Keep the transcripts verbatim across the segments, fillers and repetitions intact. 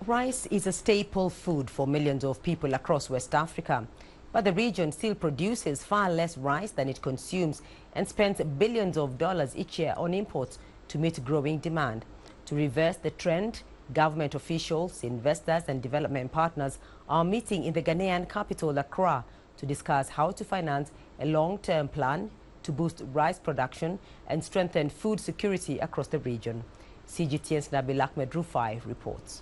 Rice is a staple food for millions of people across West Africa. But the region still produces far less rice than it consumes and spends billions of dollars each year on imports to meet growing demand. To reverse the trend, government officials, investors and development partners are meeting in the Ghanaian capital, Accra, to discuss how to finance a long-term plan to boost rice production and strengthen food security across the region. C G T N's Nabil Ahmed Rufai reports.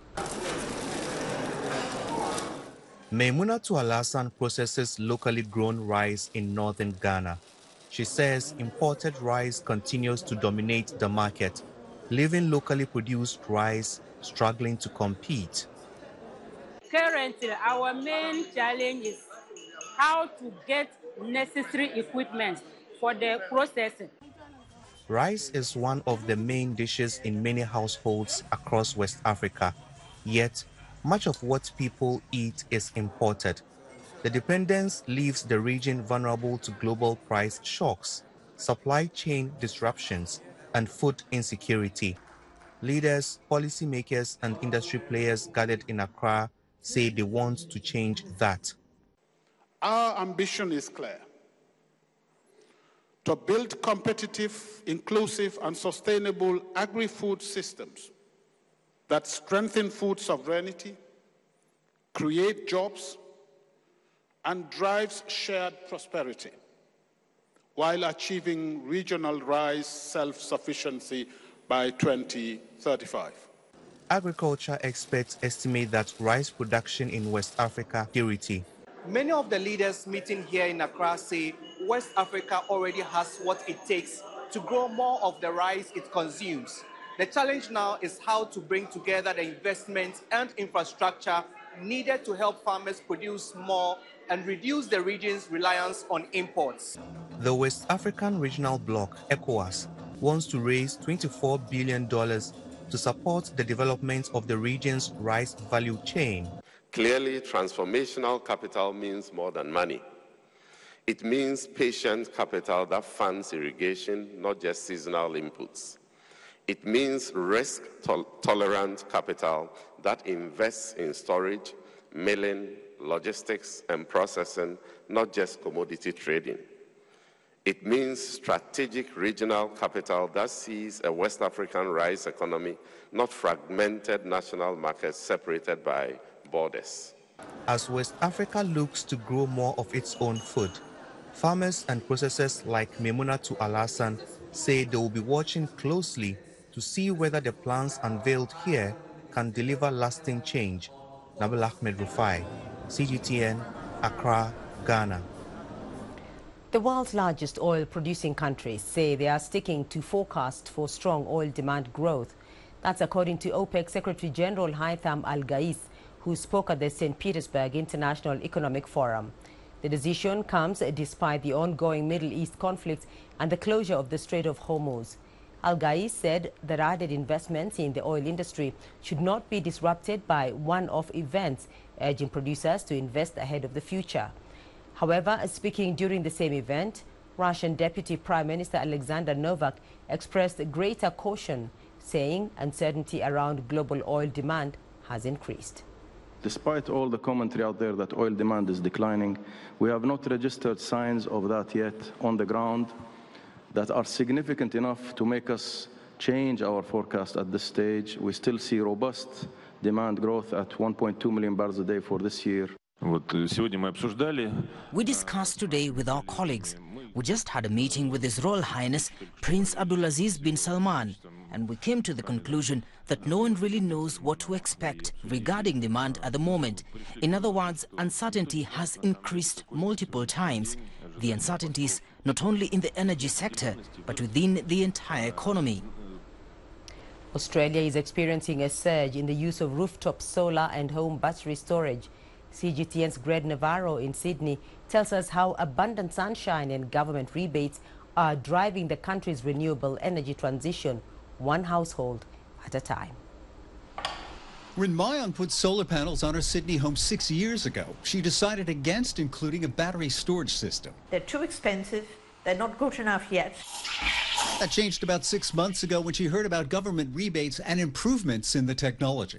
Maimunatu Alasan processes locally grown rice in northern Ghana. She says imported rice continues to dominate the market, leaving locally produced rice struggling to compete. Currently, our main challenge is how to get necessary equipment for the processing. Rice is one of the main dishes in many households across West Africa, yet much of what people eat is imported. The dependence leaves the region vulnerable to global price shocks, supply chain disruptions, and food insecurity. Leaders, policymakers, and industry players gathered in Accra say they want to change that. Our ambition is clear: to build competitive, inclusive, and sustainable agri-food systems that strengthen food sovereignty, create jobs, and drives shared prosperity, while achieving regional rice self-sufficiency by twenty thirty-five. Agriculture experts estimate that rice production in West Africa security. Many of the leaders meeting here in Accra say West Africa already has what it takes to grow more of the rice it consumes. The challenge now is how to bring together the investment and infrastructure needed to help farmers produce more and reduce the region's reliance on imports. The West African Regional Bloc, ECOWAS, wants to raise twenty-four billion dollars to support the development of the region's rice value chain. Clearly, transformational capital means more than money. It means patient capital that funds irrigation, not just seasonal inputs. It means risk-tolerant capital that invests in storage, milling, logistics, and processing, not just commodity trading. It means strategic regional capital that sees a West African rice economy, not fragmented national markets separated by borders. As West Africa looks to grow more of its own food, farmers and processors like Maimunatu Alasan say they will be watching closely to see whether the plans unveiled here can deliver lasting change. Nabil Ahmed Rufai, C G T N, Accra, Ghana. The world's largest oil-producing countries say they are sticking to forecast for strong oil demand growth. That's according to OPEC Secretary General Haitham Al-Ghais, who spoke at the Saint Petersburg International Economic Forum. The decision comes despite the ongoing Middle East conflict and the closure of the Strait of Hormuz. Al-Ghais said that added investments in the oil industry should not be disrupted by one-off events, urging producers to invest ahead of the future. However, speaking during the same event, Russian Deputy Prime Minister Alexander Novak expressed greater caution, saying uncertainty around global oil demand has increased. Despite all the commentary out there that oil demand is declining, we have not registered signs of that yet on the ground that are significant enough to make us change our forecast at this stage. We still see robust demand growth at one point two million barrels a day for this year. We discussed today with our colleagues. We just had a meeting with His Royal Highness Prince Abdulaziz bin Salman, and we came to the conclusion that no one really knows what to expect regarding demand at the moment. In other words, uncertainty has increased multiple times. The uncertainties not only in the energy sector, but within the entire economy. Australia is experiencing a surge in the use of rooftop solar and home battery storage. C G T N's Greg Navarro in Sydney tells us how abundant sunshine and government rebates are driving the country's renewable energy transition, one household at a time. When Mayan put solar panels on her Sydney home six years ago, she decided against including a battery storage system. They're too expensive. They're not good enough yet. That changed about six months ago when she heard about government rebates and improvements in the technology.